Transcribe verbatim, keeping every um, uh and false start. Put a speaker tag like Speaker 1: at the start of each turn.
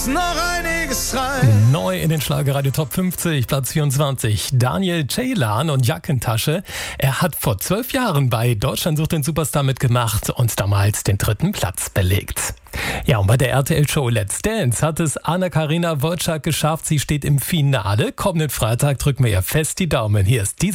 Speaker 1: Noch einiges rein.
Speaker 2: Neu in den Schlagerradio Top fünfzig, Platz vierundzwanzig. Daniel Ceylan und Jackentasche. Er hat vor zwölf Jahren bei Deutschland sucht den Superstar mitgemacht und damals den dritten Platz belegt. Ja, und bei der R T L-Show Let's Dance hat es Anna-Karina Wojcik geschafft. Sie steht im Finale. Kommenden Freitag drücken wir ihr fest die Daumen. Hier ist die